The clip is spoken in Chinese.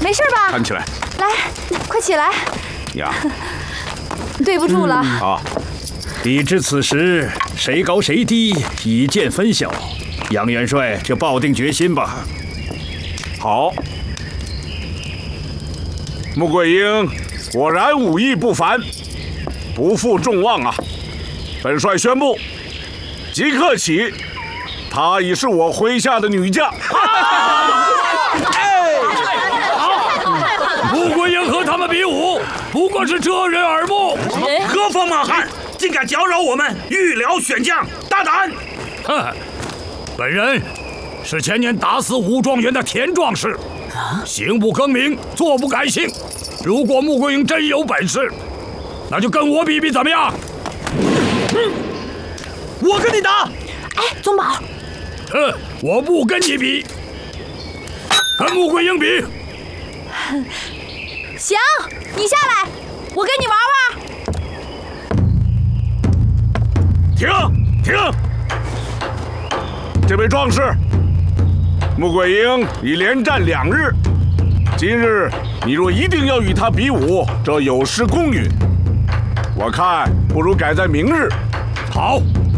没事吧？ 站起来！ 来，快起来！ 呀， 对不住了。 好，比之此时谁高谁低，以见分晓。杨元帅就抱定决心吧。 好，穆桂英果然武艺不凡，不负众望啊！本帅宣布，即刻起，她已是我麾下的女将。 穆桂英和他们比武，不过是遮人耳目。 何方马汉，竟敢搅扰我们御辽选将，大胆！ 哼，本人是前年打死武状元的田壮士，行不更名，坐不改姓。如果穆桂英真有本事，那就跟我比比怎么样？ 我跟你打！ 哎，宗保， 哼，我不跟你比，跟穆桂英比。 行，你下来，我跟你玩玩。 停！停！这位壮士，穆桂英已连战2日，今日你若一定要与他比武，这有失公允。我看不如改在明日。 好。